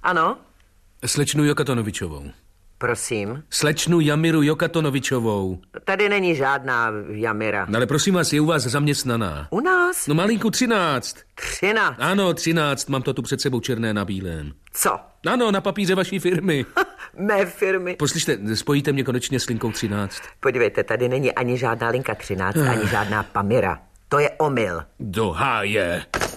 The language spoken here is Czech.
Ano? Slečnu Jokatonovičovou. Prosím? Slečnu Jamiru Jokatonovičovou. Tady není žádná Jamira. Ale prosím vás, je u vás zaměstnaná. U nás? No malinku 13. 13? Ano, 13, mám to tu před sebou černé na bílém. Co? Ano, na papíře vaší firmy. Mé firmy. Poslyšte, spojíte mě konečně s linkou 13. Podívejte, tady není ani žádná linka 13, ani žádná Pamira. To je omyl. Do háje.